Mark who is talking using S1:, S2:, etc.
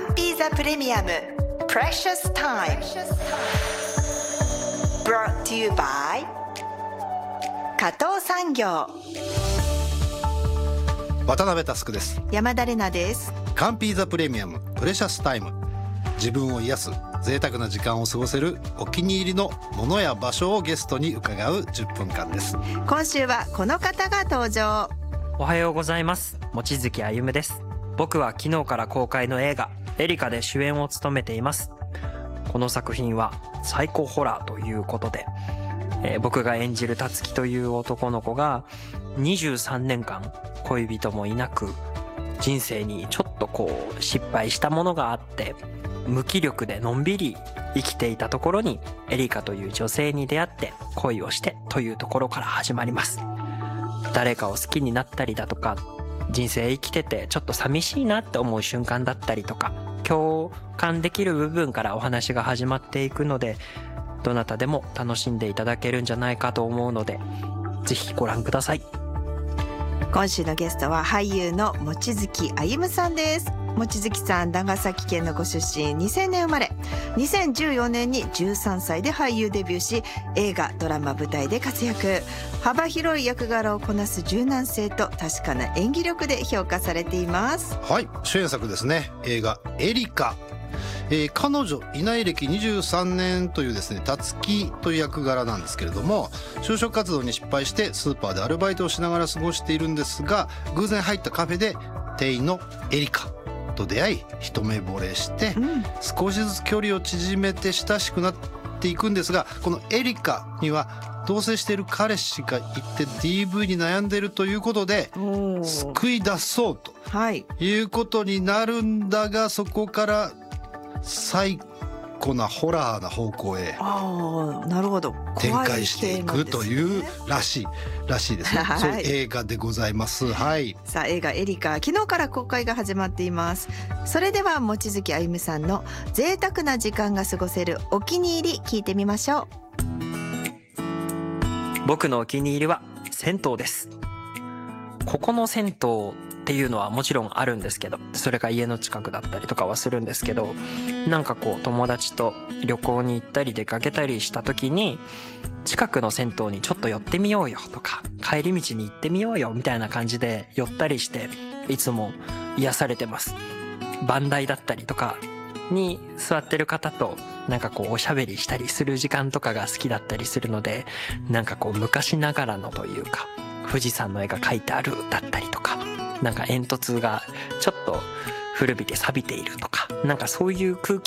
S1: ンピーザプレミアム Precious Time Brought to you by 加藤産業。
S2: 渡辺佑です。
S1: 山田玲奈です。
S2: カンピーザプレミアムプレシャスタイム、自分を癒す贅沢な時間を過ごせるお気に入りのものや場所をゲストに伺う10分間です。
S1: 今週はこの方が登場。
S3: おはようございます。望月歩です。僕は昨日から公開の映画エリカで主演を務めています。この作品はサイコホラーということで、僕が演じる辰樹という男の子が23年間恋人もいなく、人生にちょっと失敗したものがあって、無気力でのんびり生きていたところにエリカという女性に出会って恋をしてというところから始まります。誰かを好きになったりだとか、人生生きててちょっと寂しいなって思う瞬間だったりとか、共感できる部分からお話が始まっていくので、どなたでも楽しんでいただけるんじゃないかと思うので、ぜひご覧ください。
S1: 今週のゲストは俳優の望月歩さんです。望月さん、長崎県のご出身、2000年生まれ。2014年に13歳で俳優デビューし、映画、ドラマ、舞台で活躍。幅広い役柄をこなす柔軟性と確かな演技力で評価されています。
S2: はい、主演作ですね。映画エリカ。彼女いない歴23年というですね、辰樹という役柄なんですけれども、就職活動に失敗してスーパーでアルバイトをしながら過ごしているんですが、偶然入ったカフェで店員のエリカと出会い、一目惚れして、少しずつ距離を縮めて親しくなっていくんですが、このエリカには同棲している彼氏がいて DV に悩んでいるということで、救い出そうということになるんだが、そこから最高なホラーな方向へ
S1: なるほど、
S2: 展開していくというらしいですね、はい、そういう映画でございます。はい、
S1: さあ、映画エリカ、昨日から公開が始まっています。それでは望月歩さんの贅沢な時間が過ごせるお気に入り聞いてみましょう。
S3: 僕のお気に入りは銭湯です。ここの銭湯っていうのはもちろんあるんですけど、それが家の近くだったりとかはするんですけど、なんか友達と旅行に行ったり出かけたりした時に、近くの銭湯にちょっと寄ってみようよとか、帰り道に行ってみようよみたいな感じで寄ったりして、いつも癒されてます。番台だったりとかに座ってる方となんかおしゃべりしたりする時間とかが好きだったりするので、なんか昔ながらのというか、富士山の絵が描いてあるだったりとか、なんか煙突がちょっと古びて錆びているとか、なんかそういう空